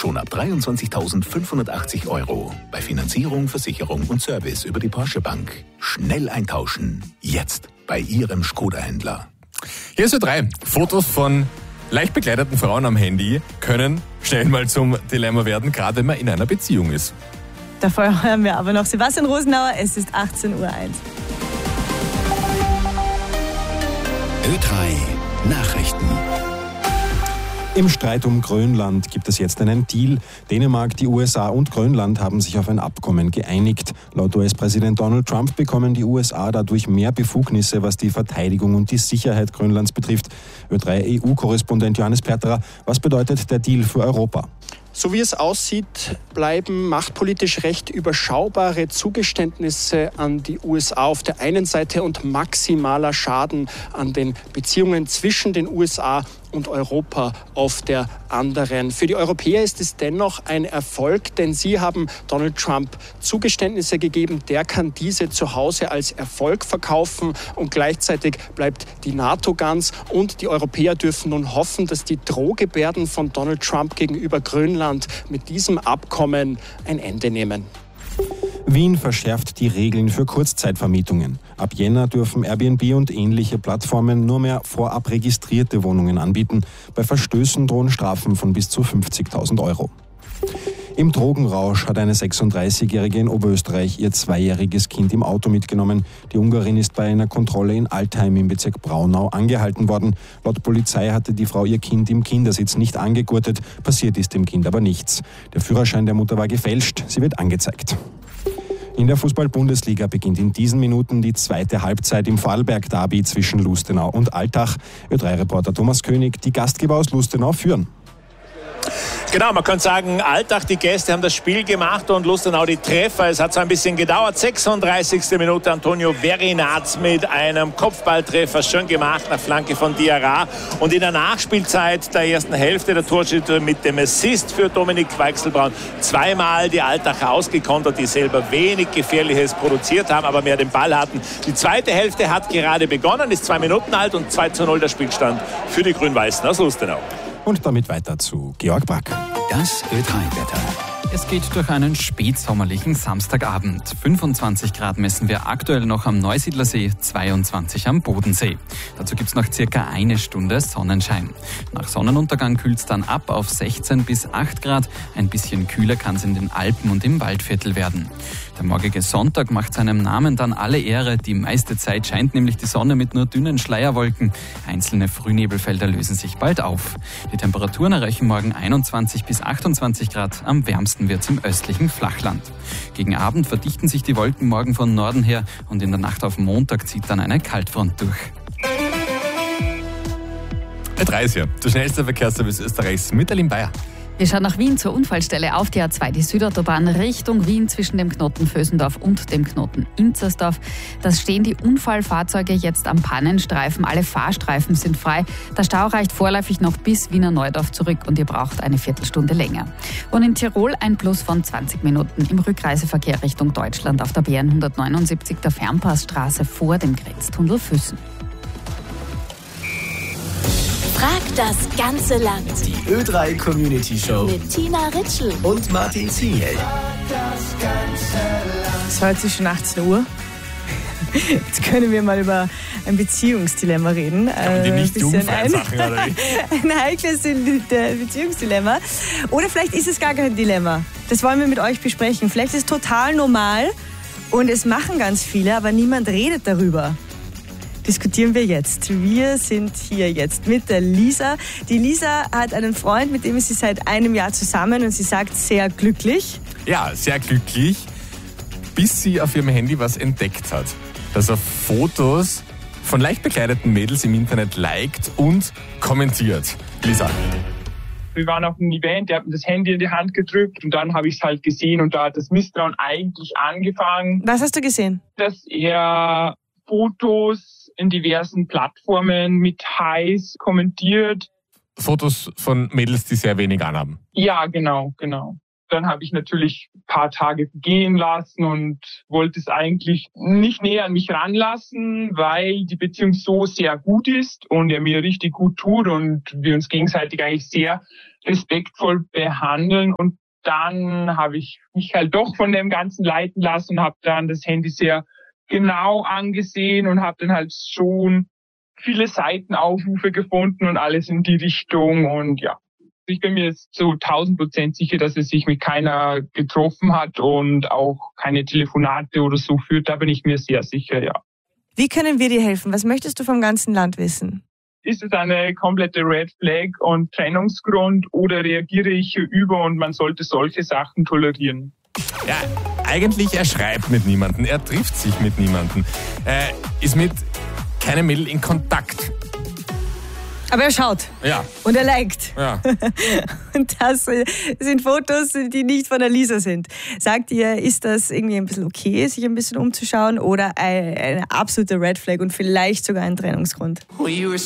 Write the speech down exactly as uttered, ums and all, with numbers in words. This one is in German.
Schon ab dreiundzwanzigtausendfünfhundertachtzig Euro. Bei Finanzierung, Versicherung und Service über die Porsche Bank. Schnell eintauschen. Jetzt bei Ihrem Skoda-Händler. Hier ist Ö drei. Fotos von leicht bekleideten Frauen am Handy können schnell mal zum Dilemma werden, gerade wenn man in einer Beziehung ist. Davor hören wir aber noch Sebastian Rosenauer. Es ist achtzehn Uhr eins. Ö drei Nachrichten. Im Streit um Grönland gibt es jetzt einen Deal. Dänemark, die U S A und Grönland haben sich auf ein Abkommen geeinigt. Laut U S-Präsident Donald Trump bekommen die U S A dadurch mehr Befugnisse, was die Verteidigung und die Sicherheit Grönlands betrifft. Ö drei E U-Korrespondent Johannes Perterer, was bedeutet der Deal für Europa? So wie es aussieht, bleiben machtpolitisch recht überschaubare Zugeständnisse an die U S A auf der einen Seite und maximaler Schaden an den Beziehungen zwischen den U S A und Europa auf der anderen. Für die Europäer ist es dennoch ein Erfolg, denn sie haben Donald Trump Zugeständnisse gegeben. Der kann diese zu Hause als Erfolg verkaufen und gleichzeitig bleibt die NATO ganz und die Europäer dürfen nun hoffen, dass die Drohgebärden von Donald Trump gegenüber Grönland mit diesem Abkommen ein Ende nehmen. Wien verschärft die Regeln für Kurzzeitvermietungen. Ab Jänner dürfen Airbnb und ähnliche Plattformen nur mehr vorab registrierte Wohnungen anbieten. Bei Verstößen drohen Strafen von bis zu fünfzigtausend Euro. Im Drogenrausch hat eine sechsunddreißigjährige in Oberösterreich ihr zweijähriges Kind im Auto mitgenommen. Die Ungarin ist bei einer Kontrolle in Altheim im Bezirk Braunau angehalten worden. Laut Polizei hatte die Frau ihr Kind im Kindersitz nicht angegurtet. Passiert ist dem Kind aber nichts. Der Führerschein der Mutter war gefälscht. Sie wird angezeigt. In der Fußball-Bundesliga beginnt in diesen Minuten die zweite Halbzeit im Vorarlberg-Derby zwischen Lustenau und Altach. Ö drei Reporter Thomas König, die Gastgeber aus Lustenau führen. Genau, man kann sagen, Altach, die Gäste haben das Spiel gemacht und Lustenau die Treffer. Es hat so ein bisschen gedauert. sechsunddreißigste Minute Antonio Verinaz mit einem Kopfballtreffer. Schön gemacht nach Flanke von Diarra. Und in der Nachspielzeit der ersten Hälfte der Torschütze mit dem Assist für Dominik Weichselbraun zweimal die Altacher ausgekontert, die selber wenig Gefährliches produziert haben, aber mehr den Ball hatten. Die zweite Hälfte hat gerade begonnen, ist zwei Minuten alt und zwei zu null der Spielstand für die Grün-Weißen aus Lustenau. Und damit weiter zu Georg Brack. Das Ö drei Wetter. Es geht durch einen spätsommerlichen Samstagabend. fünfundzwanzig Grad messen wir aktuell noch am Neusiedlersee, zweiundzwanzig am Bodensee. Dazu gibt's noch circa eine Stunde Sonnenschein. Nach Sonnenuntergang kühlt's dann ab auf sechzehn bis acht Grad. Ein bisschen kühler kann's in den Alpen und im Waldviertel werden. Der morgige Sonntag macht seinem Namen dann alle Ehre. Die meiste Zeit scheint nämlich die Sonne mit nur dünnen Schleierwolken. Einzelne Frühnebelfelder lösen sich bald auf. Die Temperaturen erreichen morgen einundzwanzig bis achtundzwanzig Grad. Am wärmsten wird's im östlichen Flachland. Gegen Abend verdichten sich die Wolken morgen von Norden her und in der Nacht auf Montag zieht dann eine Kaltfront durch. Ö drei ist hier, der schnellste Verkehrsservice Österreichs mit Aline Bayer. Wir schauen nach Wien zur Unfallstelle auf die A zwei, die Südautobahn Richtung Wien zwischen dem Knoten Vösendorf und dem Knoten Inzersdorf. Da stehen die Unfallfahrzeuge jetzt am Pannenstreifen. Alle Fahrstreifen sind frei. Der Stau reicht vorläufig noch bis Wiener Neudorf zurück und ihr braucht eine Viertelstunde länger. Und in Tirol ein Plus von zwanzig Minuten im Rückreiseverkehr Richtung Deutschland auf der B N hundertneunundsiebzig der Fernpassstraße vor dem Grenztunnel Füssen. Frag das ganze Land. Die Ö drei Community Show Mit Tina Ritschl und Martin Ziel. Es ist heute schon achtzehn Uhr. Jetzt können wir mal über ein Beziehungsdilemma reden. Kann man die nicht jugendfreien Sachen, oder wie? Ein heikles Beziehungsdilemma. Oder vielleicht ist es gar kein Dilemma. Das wollen wir mit euch besprechen. Vielleicht ist es total normal und es machen ganz viele, aber niemand redet darüber. Diskutieren wir jetzt. Wir sind hier jetzt mit der Lisa. Die Lisa hat einen Freund, mit dem ist sie seit einem Jahr zusammen und sie sagt, sehr glücklich. Ja, sehr glücklich, bis sie auf ihrem Handy was entdeckt hat. Dass er Fotos von leicht bekleideten Mädels im Internet liked und kommentiert. Lisa. Wir waren auf einem Event, der hat mir das Handy in die Hand gedrückt und dann habe ich es halt gesehen und da hat das Misstrauen eigentlich angefangen. Was hast du gesehen? Dass er Fotos in diversen Plattformen mit Highs kommentiert. Fotos von Mädels, die sehr wenig anhaben. Ja, genau, genau. Dann habe ich natürlich ein paar Tage gehen lassen und wollte es eigentlich nicht näher an mich ranlassen, weil die Beziehung so sehr gut ist und er mir richtig gut tut und wir uns gegenseitig eigentlich sehr respektvoll behandeln. Und dann habe ich mich halt doch von dem Ganzen leiten lassen und habe dann das Handy sehr genau angesehen und habe dann halt schon viele Seitenaufrufe gefunden und alles in die Richtung und ja. Ich bin mir jetzt zu tausend Prozent sicher, dass es sich mit keiner getroffen hat und auch keine Telefonate oder so führt. Da bin ich mir sehr sicher, ja. Wie können wir dir helfen? Was möchtest du vom ganzen Land wissen? Ist es eine komplette Red Flag und Trennungsgrund oder reagiere ich hier über und man sollte solche Sachen tolerieren? Ja, eigentlich, er schreibt mit niemandem, er trifft sich mit niemandem, äh, ist mit keinem Mädel in Kontakt. Aber er schaut. Ja. Und er liked. Ja. Und das sind Fotos, die nicht von der Lisa sind. Sagt ihr, ist das irgendwie ein bisschen okay, sich ein bisschen umzuschauen oder eine absolute Red Flag und vielleicht sogar ein Trennungsgrund?